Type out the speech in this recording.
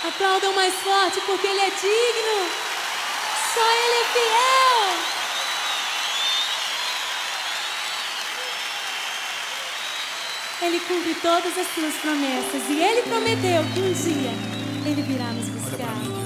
Aplaudam mais forte porque Ele é digno. Só Ele é fiel. Ele cumpre todas as suas promessas. E Ele prometeu que um dia Ele virá nos buscar.